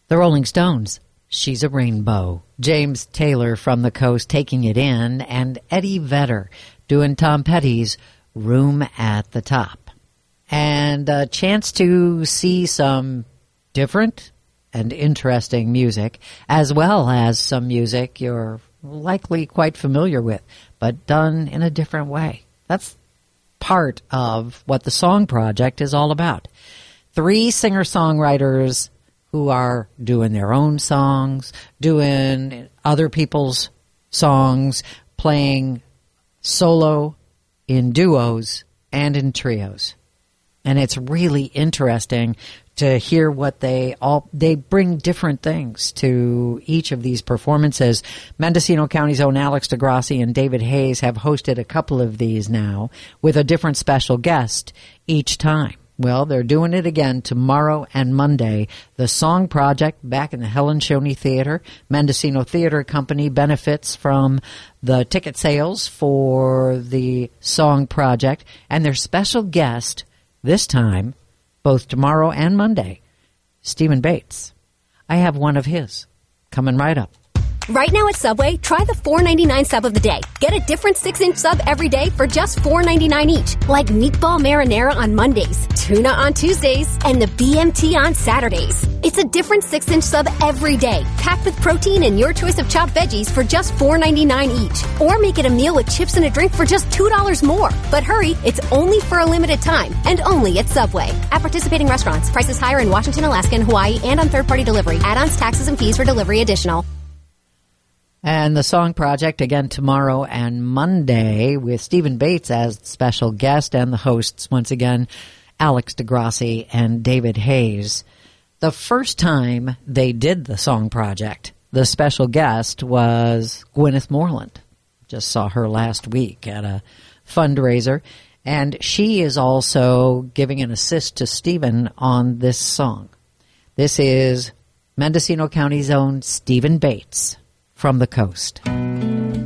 The Rolling Stones, She's a Rainbow. James Taylor from the Coast, Taking It In, and Eddie Vedder doing Tom Petty's Room at the Top. And a chance to see some different and interesting music, as well as some music you're likely quite familiar with, but done in a different way. That's part of what the Song Project is all about. 3 singer-songwriters who are doing their own songs, doing other people's songs, playing solo, in duos, and in trios. And it's really interesting to hear what they bring different things to each of these performances. Mendocino County's own Alex DeGrassi and David Hayes have hosted a couple of these now with a different special guest each time. Well, they're doing it again tomorrow and Monday. The Song Project back in the Helen Shoney Theater. Mendocino Theater Company benefits from the ticket sales for the Song Project. And their special guest this time, both tomorrow and Monday, Stephen Bates. I have one of his coming right up. Right now at Subway, try the $4.99 sub of the day. Get a different 6-inch sub every day for just $4.99 each. Like meatball marinara on Mondays, tuna on Tuesdays, and the BMT on Saturdays. It's a different 6-inch sub every day, packed with protein and your choice of chopped veggies for just $4.99 each. Or make it a meal with chips and a drink for just $2 more. But hurry, it's only for a limited time, and only at Subway. At participating restaurants, prices higher in Washington, Alaska, and Hawaii, and on third-party delivery. Add-ons, taxes, and fees for delivery additional. And the Song Project again tomorrow and Monday with Stephen Bates as special guest and the hosts once again, Alex DeGrassi and David Hayes. The first time they did the Song Project, the special guest was Gwyneth Moreland. Just saw her last week at a fundraiser. And she is also giving an assist to Stephen on this song. This is Mendocino County's own Stephen Bates from the Coast.